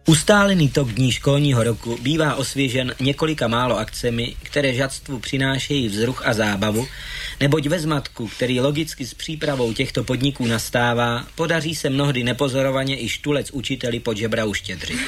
Ustálený tok dní školního roku bývá osvěžen několika málo akcemi, které žadstvu přinášejí vzruch a zábavu, neboť ve zmatku, který logicky s přípravou těchto podniků nastává, podaří se mnohdy nepozorovaně i štulec učiteli pod žebra uštědřit.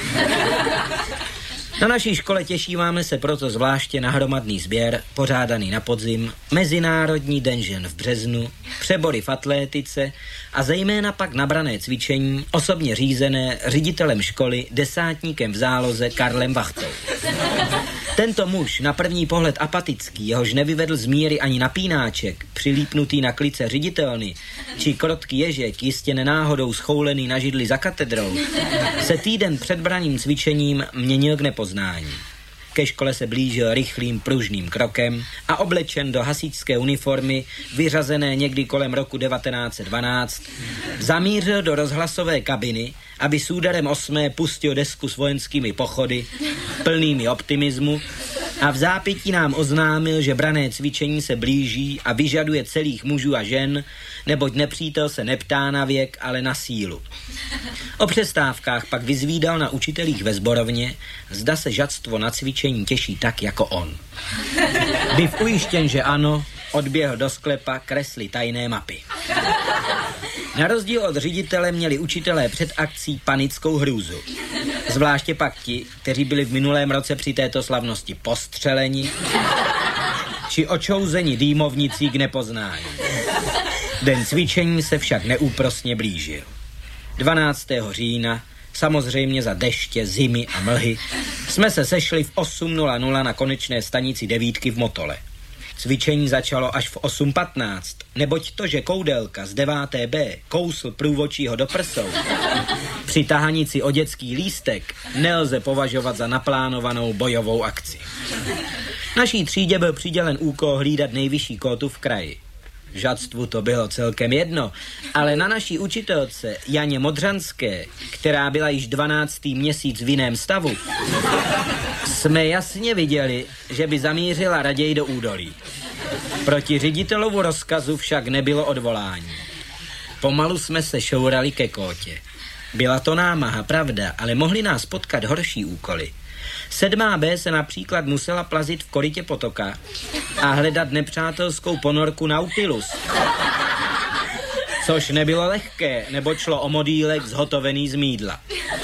Na naší škole těšíváme se proto zvláště na hromadný sběr, pořádaný na podzim, Mezinárodní den žen v březnu, přebory v atlétice a zejména pak nabrané cvičení, osobně řízené ředitelem školy, desátníkem v záloze Karlem Vachtou. Tento muž, na první pohled apatický, jehož nevyvedl z míry ani napínáček, přilípnutý na klice ředitelny, či krotký ježek, jistě nenáhodou schoulený na židli za katedrou, se týden před branným cvičením měnil k nepoznání. Ke škole se blížil rychlým pružným krokem a oblečen do hasičské uniformy, vyřazené někdy kolem roku 1912, zamířil do rozhlasové kabiny, aby s úderem 8. pustil desku s vojenskými pochody, plnými optimismu, a v zápětí nám oznámil, že branné cvičení se blíží a vyžaduje celých mužů a žen, neboť nepřítel se neptá na věk, ale na sílu. O přestávkách pak vyzvídal na učitelích ve sborovně, zda se žadstvo na cvičení těší tak jako on. Byv ujištěn, že ano, odběhl do sklepa kresly tajné mapy. Na rozdíl od ředitele měli učitelé před akcí panickou hrůzu. Zvláště pak ti, kteří byli v minulém roce při této slavnosti postřeleni či očouzeni dýmovnicí k nepoznání. Den cvičení se však neúprosně blížil. 12. října, samozřejmě za deště, zimy a mlhy, jsme se sešli v 8:00 na konečné stanici 9 v Motole. Cvičení začalo až v 8:15, neboť to, že Koudelka z 9. B kousl průvodčího do prsou při tahanici o dětský lístek, nelze považovat za naplánovanou bojovou akci. Naší třídě byl přidělen úkol hlídat nejvyšší kótu v kraji. Žadstvu to bylo celkem jedno, ale na naší učitelce Janě Modřanské, která byla již 12. měsíc v jiném stavu, jsme jasně viděli, že by zamířila raději do údolí. Proti ředitelovu rozkazu však nebylo odvolání. Pomalu jsme se šourali ke kótě. Byla to námaha, pravda, ale mohly nás potkat horší úkoly. 7. B se například musela plazit v korytě potoka a hledat nepřátelskou ponorku Nautilus. Což nebylo lehké, nebo šlo o modýlek zhotovený z mýdla.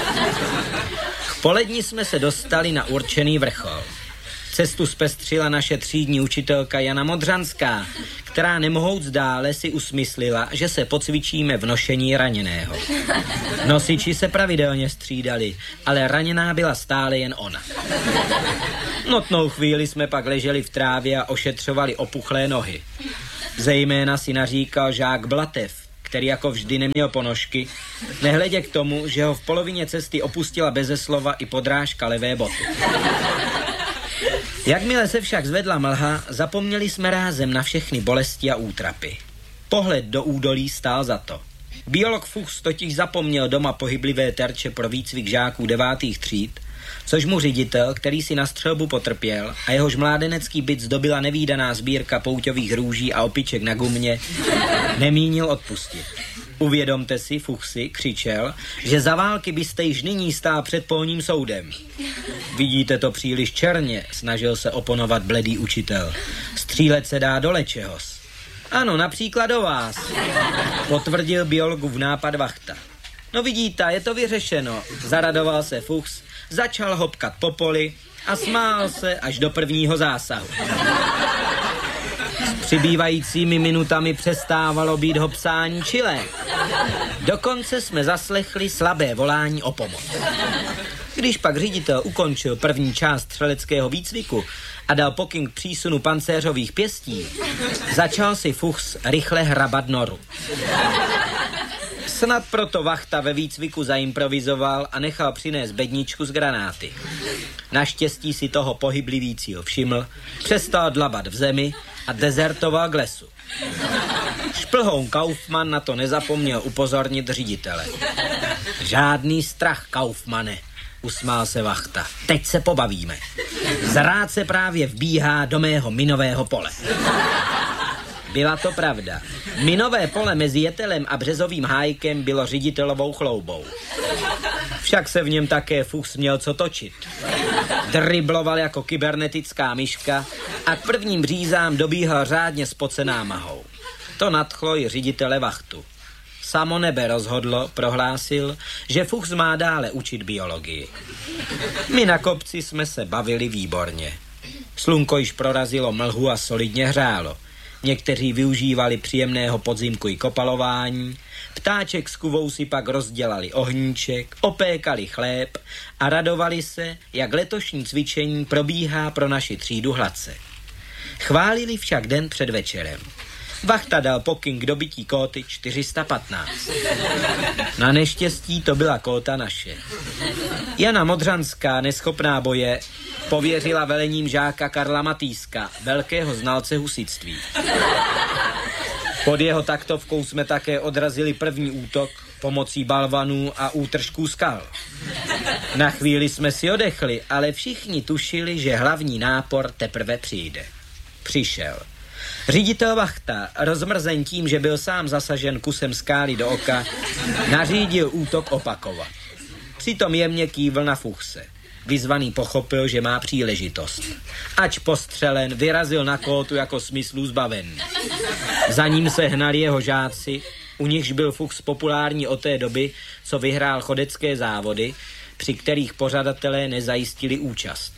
K poledni jsme se dostali na určený vrchol. Cestu zpestřila naše třídní učitelka Jana Modřanská, která nemohouc dále si usmyslila, že se pocvičíme v nošení raněného. Nosiči se pravidelně střídali, ale raněná byla stále jen ona. Notnou chvíli jsme pak leželi v trávě a ošetřovali opuchlé nohy. Zejména si naříkal žák Blatev, který jako vždy neměl ponožky, nehledě k tomu, že ho v polovině cesty opustila beze slova i podrážka levé boty. Jakmile se však zvedla mlha, zapomněli jsme rázem na všechny bolesti a útrapy. Pohled do údolí stál za to. Biolog Fuchs totiž zapomněl doma pohyblivé terče pro výcvik žáků 9. tříd, což mu ředitel, který si na střelbu potrpěl a jehož mládenecký byt zdobila nevídaná sbírka pouťových růží a opiček na gumě, nemínil odpustit. Uvědomte si, Fuchsi, křičel, že za války byste již nyní stál před polním soudem. Vidíte to příliš černě, snažil se oponovat bledý učitel. Střílet se dá do lečehos. Ano, například do vás, potvrdil biologův nápad Vachta. No vidíte, je to vyřešeno, zaradoval se Fuchs, začal hopkat po poli a smál se až do prvního zásahu. S přibývajícími minutami přestávalo být hopsání čilé. Dokonce jsme zaslechli slabé volání o pomoc. Když pak ředitel ukončil první část střeleckého výcviku a dal pokyn k přísunu pancéřových pěstí, začal si Fuchs rychle hrabat noru. Snad proto Vachta ve výcviku zaimprovizoval a nechal přinést bedničku z granáty. Naštěstí si toho pohyblivý cíl všiml, přestal dlabat v zemi a dezertoval k lesu. Šplhoun Kaufmann na to nezapomněl upozornit ředitele. Žádný strach, Kaufmane, usmál se Vachta. Teď se pobavíme. Zrád se právě vbíhá do mého minového pole. Byla to pravda. Minové pole mezi Jetelem a Březovým hájkem bylo ředitelovou chloubou. Však se v něm také Fuchs měl co točit. Dribloval jako kybernetická myška a k prvním břízám dobíhal řádně spocená mahou. To nadchlo i ředitele vachtu. Samo nebe rozhodlo, prohlásil, že Fuchs má dále učit biologii. My na kopci jsme se bavili výborně. Slunko již prorazilo mlhu a solidně hřálo. Někteří využívali příjemného podzimku i kopalování, ptáček s kuvou si pak rozdělali ohníček, opékali chléb a radovali se, jak letošní cvičení probíhá pro naši třídu hladce. Chválili však den před večerem. Vachta dal pokyn k dobytí kóty 415. Na neštěstí to byla kóta naše. Jana Modřanská, neschopná boje, pověřila velením žáka Karla Matýska, velkého znalce husitství. Pod jeho taktovkou jsme také odrazili první útok pomocí balvanů a útržků skal. Na chvíli jsme si odechli, ale všichni tušili, že hlavní nápor teprve přijde. Přišel. Ředitel vachta, rozmrzen tím, že byl sám zasažen kusem skály do oka, nařídil útok opakovat. Přitom jemně kývl na Fuchse. Vyzvaný pochopil, že má příležitost. Ač postřelen, vyrazil na kótu jako smyslů zbavený. Za ním se hnali jeho žáci, u nichž byl Fuchs populární od té doby, co vyhrál chodecké závody, při kterých pořadatelé nezajistili účast.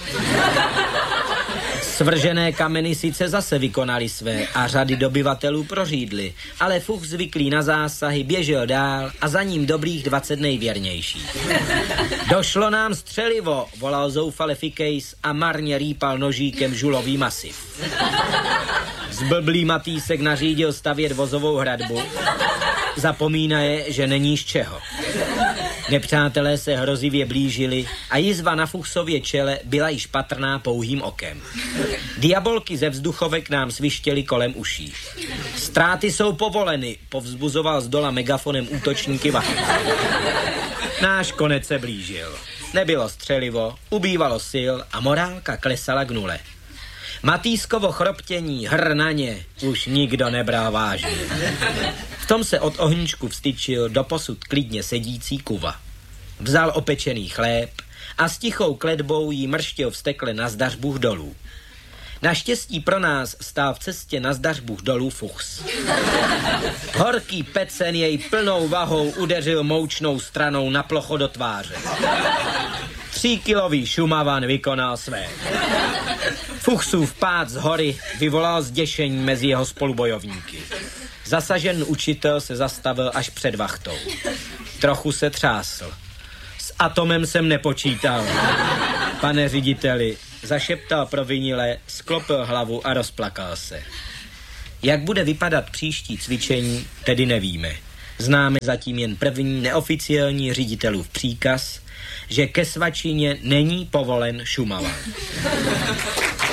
Svržené kameny sice zase vykonali své a řady dobyvatelů prořídly, ale Fuchs zvyklý na zásahy běžel dál a za ním dobrých 20 nejvěrnějších. Došlo nám střelivo, volal zoufale Fikejs a marně rýpal nožíkem žulový masiv. Zblblý Matýsek nařídil stavět vozovou hradbu, zapomínaje, že není z čeho. Nepřátelé se hrozivě blížili a jizva na Fuchsově čele byla již patrná pouhým okem. Diabolky ze vzduchovek nám svištěly kolem uší. Ztráty jsou povoleny, povzbuzoval zdola megafonem útočníky vachty. Náš konec se blížil. Nebylo střelivo, ubývalo sil a morálka klesala k nule. Matýskovo chroptění hrnaně už nikdo nebral vážně. V tom se od ohníčku vstyčil doposud klidně sedící kuva. Vzal opečený chléb a s tichou kletbou jí mrštil vztekle na zdařbuch dolů. Naštěstí pro nás stál v cestě na zdařbuch dolů Fuchs. Horký pecen jej plnou vahou udeřil moučnou stranou na plocho do tváře. 3kilový Šumavan vykonal své. Fuchsův pád z hory vyvolal zděšení mezi jeho spolubojovníky. Zasažen učitel se zastavil až před vachtou. Trochu se třásl. S atomem jsem nepočítal. Pane řediteli, zašeptal provinile, sklopil hlavu a rozplakal se. Jak bude vypadat příští cvičení, tedy nevíme. Známe zatím jen první neoficiální ředitelův příkaz, že ke svačině není povolen Šumavan.